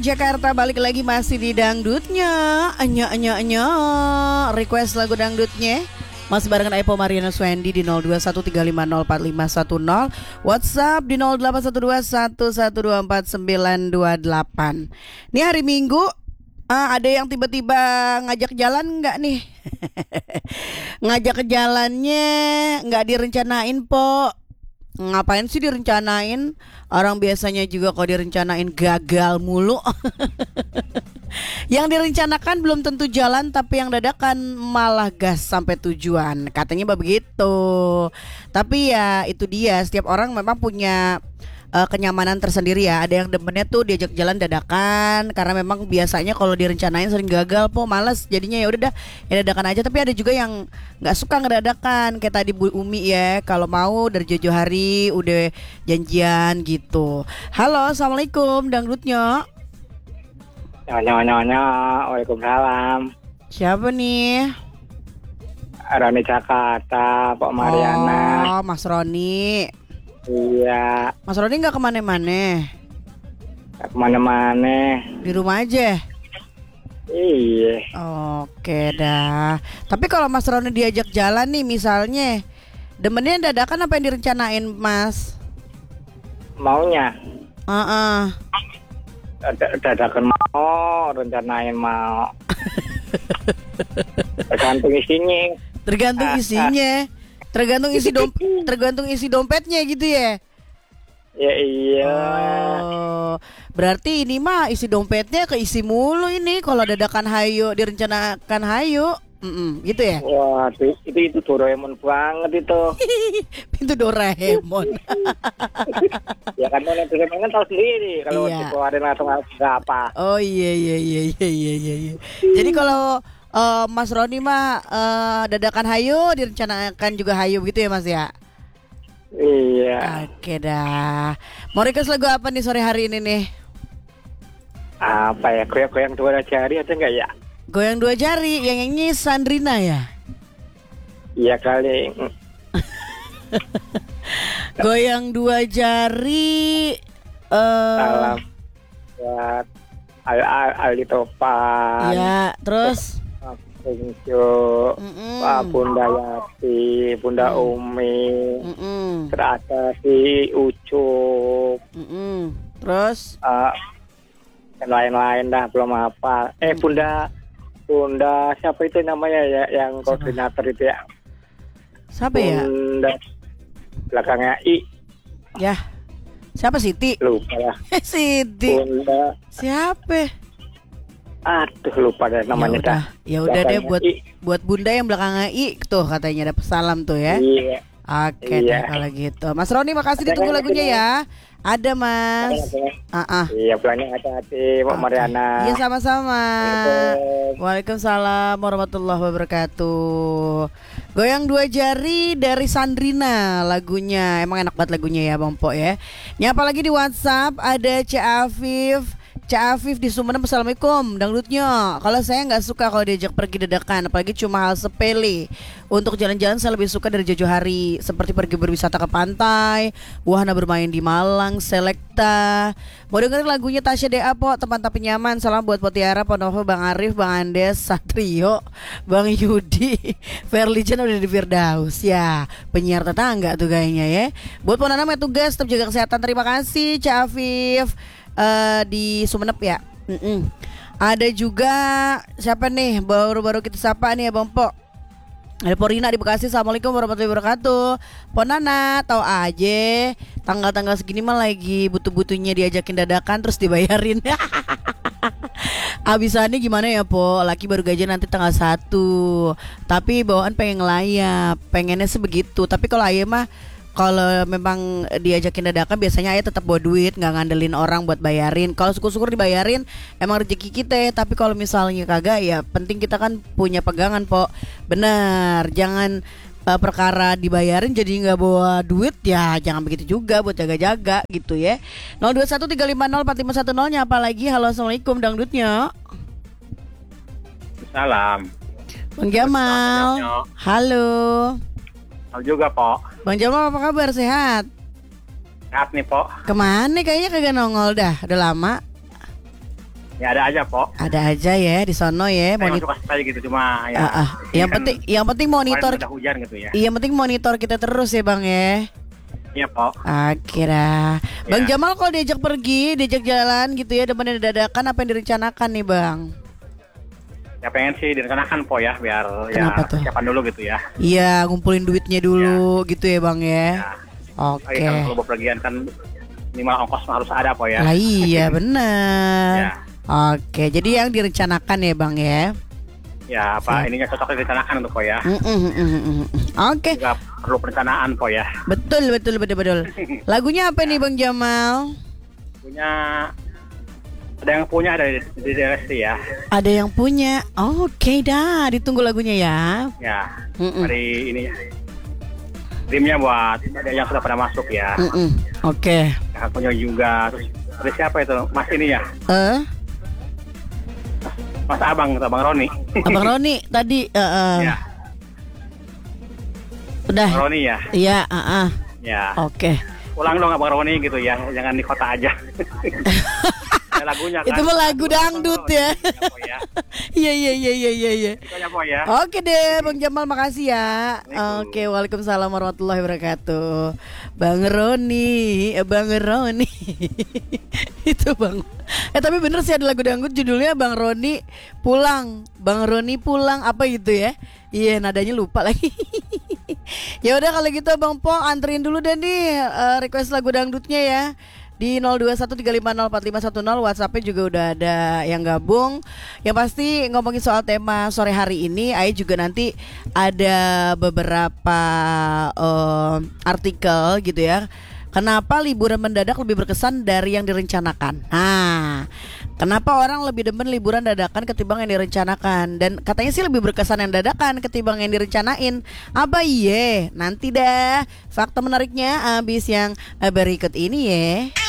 Jakarta balik lagi masih di dangdutnya. Anya. Request lagu dangdutnya. Masih barengan Epo Mariana Swendi di 0213504510. WhatsApp di 081211249928. Ini hari Minggu. Ada yang tiba-tiba ngajak jalan nggak nih? Ngajak ke jalannya nggak direncanain, po. Ngapain sih direncanain? Orang biasanya juga kalau direncanain gagal mulu. Yang direncanakan belum tentu jalan, tapi yang dadakan malah gas sampai tujuan. Katanya begitu. Tapi ya itu dia, setiap orang memang punya kenyamanan tersendiri ya. Ada yang demennya tuh diajak jalan dadakan, karena memang biasanya kalau direncanain sering gagal, po males jadinya ya udah dah ya dadakan aja. Tapi ada juga yang nggak suka ngedadakan, kayak tadi Bu Umi ya, kalau mau dari jauh-jauh hari udah janjian gitu. Halo, assalamualaikum dangdutnya. Nyonya, waalaikumsalam. Siapa nih? Roni Jakarta, Pak Mariana. Oh, Mas Roni. Iya. Mas Roni nggak kemana-mana? Nggak kemana-mana. Di rumah aja. Iya. Oke dah. Tapi kalau Mas Roni diajak jalan nih misalnya, demennya dadakan apa yang direncanain Mas? Maunya Heeh. dadakan mau, rencanain mau. Tergantung isinya. Tergantung isinya. Tergantung isi dompetnya gitu ya. Ya iya. Oh, berarti ini mah isi dompetnya keisi mulu ini kalau dadakan hayu, direncanakan hayu. Gitu ya. Wah, itu Doraemon banget itu. Pintu Doraemon. Ya kan Doraemon kan tahu sendiri kalau Iya. dikeluarin langsung apa. Oh iya. Jadi kalau Mas Roni mah dadakan hayu, direncanakan juga hayu gitu ya Mas ya. Iya. Oke dah. Mau request lagu apa nih sore hari ini nih? Apa ya? Goyang-goyang dua jari ada nggak ya? Goyang dua jari, yang nyanyi Sandrina ya? Iya kali. Goyang dua jari. Salam buat Ali Topan. Ya, terus Bungsu, Bunda Yati, Bunda Umi, terasa si Ucup, terus dan lain-lain dah belum apa. Bunda siapa itu namanya ya yang koordinator itu ya? Siapa ya? Bunda belakangnya I. Ya. Siapa Siti? Lupa lah. Siti. Bunda. Siapa? Aduh lupa deh namanya dah. Ya udah deh Belakangnya buat Bunda yang belakangnya I tuh katanya dapat salam tuh ya. Iya. Oke deh kalau gitu. Mas Roni makasih ditunggu lagunya ya. Ada Mas. Iya pulangnya hati-hati Pak Mariana. Iya sama-sama. Assalamualaikum. Waalaikumsalam warahmatullahi wabarakatuh. Goyang dua jari dari Sandrina lagunya. Emang enak banget lagunya ya Bang Po ya. Nyapa lagi di WhatsApp ada Cak Afif di Sumeneb. Assalamualaikum dangdutnya. Kalau saya gak suka kalau diajak pergi dadakan, apalagi cuma hal sepele. Untuk jalan-jalan saya lebih suka dari jauh hari, seperti pergi berwisata ke pantai, wahana bermain di Malang, Selekta. Mau dengerin lagunya Tasya Dea Po, teman tapi nyaman. Salam buat Potiara, Ponovo, Bang Arif, Bang Andes, Satrio, Bang Yudi, Verlijan udah di Firdaus. Ya, penyiar tetangga tuh kayaknya ya. Buat Ponana tugas, tetap jaga kesehatan. Terima kasih Cak Afif. Di Sumeneb ya. Ada juga siapa nih baru-baru kita sapa nih ya Bang Po. Ada Porina di Bekasi. Assalamualaikum warahmatullahi wabarakatuh. Ponana tahu aja tanggal-tanggal segini mah lagi butuh-butuhnya diajakin dadakan terus dibayarin. Abisannya gimana ya Po? Laki baru gajian nanti tanggal 1. Tapi bawaan pengen ngelayap. Pengennya sebegitu. Tapi kalau ayah mah kalau memang diajakin dadakan biasanya ayah tetap bawa duit, nggak ngandelin orang buat bayarin. Kalau syukur-syukur dibayarin emang rezeki kita. Tapi kalau misalnya kagak ya penting kita kan punya pegangan Po. Bener, jangan perkara dibayarin jadi nggak bawa duit ya, jangan begitu juga buat jaga-jaga gitu ya. 0213504510 nya apalagi. Halo assalamualaikum dangdutnya. Salam. Bang Jamal. Halo. Halo juga Pok. Bang Jamal apa kabar, sehat? Sehat nih Pok. Kemana kayaknya kagak nongol dah, udah lama. Ya ada aja, Po. Ada aja ya di sono ya. Saya suka saja gitu, cuma ya. Yang penting monitor. Udah hujan gitu ya. Yang penting monitor kita terus ya Bang ya. Iya, Po. Akhirnya Bang Ya. Jamal kalau diajak pergi, diajak jalan gitu ya, depannya dadakan, apa yang direncanakan nih Bang? Ya pengen sih direncanakan, Po ya, biar Kenapa ya tuh? persiapan dulu gitu ya. Iya, ngumpulin duitnya dulu gitu ya Bang ya. Ya. Oke. Kalau bepergian kan minimal ongkos harus ada, Po ya. Lah iya bener. Ya. Oke, jadi yang direncanakan ya Bang ya. Ya, apa ininya cocok direncanakan untuk, Po ya. Oke, Juga perlu perencanaan, Po ya. betul. Lagunya apa nih Bang Jamal? Punya ada yang punya ada di DLSD ya. Ada yang punya. Oke dah, ditunggu lagunya ya. Ya. Dari ini timnya buat ada yang sudah pada masuk ya. Oke. Yang punya juga. Terus dari siapa itu? Mas ini ya. Mas Abang Roni. Abang Roni tadi. Ya. Udah. Bang Roni ya. Iya. Ya. Oke. Pulang dong Abang Roni gitu ya. Jangan di kota aja. Ada lagunya kan. Itu mah lagu dangdut ya. Iya. Itu aja, Po ya. Oke deh Bang Jamal, makasih ya. Oke, waalaikumsalam warahmatullahi wabarakatuh. Bang Roni. Itu Bang. Tapi bener sih ada lagu dangdut judulnya Bang Roni pulang. Bang Roni pulang apa gitu ya. Iya, nadanya lupa lagi. Ya udah kalau gitu Bang Po anterin dulu deh nih request lagu dangdutnya ya. Di 0213504510 WhatsApp-nya juga udah ada yang gabung. Yang pasti ngomongin soal tema sore hari ini, Ai juga nanti ada beberapa artikel gitu ya. Kenapa liburan mendadak lebih berkesan dari yang direncanakan? Nah, kenapa orang lebih demen liburan dadakan ketimbang yang direncanakan? Dan katanya sih lebih berkesan yang dadakan ketimbang yang direncanain. Apa iya? Nanti dah fakta menariknya abis yang berikut ini ya.